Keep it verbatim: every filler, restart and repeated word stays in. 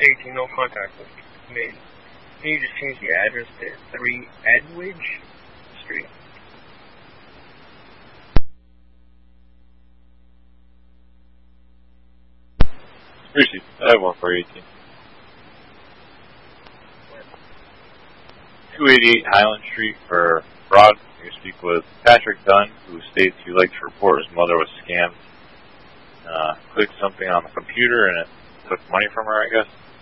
eighteen, no contact was made. Can you just change the address to three Edwidge Street? Appreciate it. I have one for eighteen. two eighty-eight Highland Street for fraud. You speak with Patrick Dunn, who states he likes to report his mother was scammed. Uh, clicked something on the computer and it took money from her, I guess.